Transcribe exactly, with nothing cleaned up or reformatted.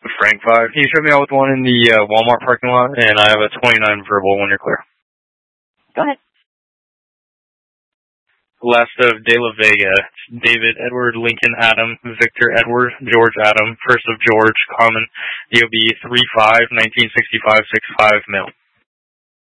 Frank five. Can you show me out with one in the uh, Walmart parking lot? And I have a twenty-nine verbal when you're clear. Go ahead. Last of De La Vega, David, Edward, Lincoln, Adam, Victor, Edward, George, Adam, first of George, common, D O B three five, nineteen sixty-five, six five, male.